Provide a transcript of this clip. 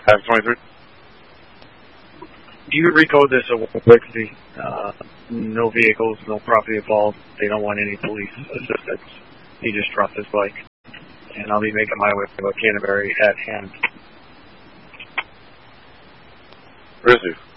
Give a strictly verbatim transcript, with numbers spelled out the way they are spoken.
five twenty-three. You recode this quickly. Uh, no vehicles, no property involved. They don't want any police assistance. He just dropped his bike. And I'll be making my way to Canterbury at hand. Where is he?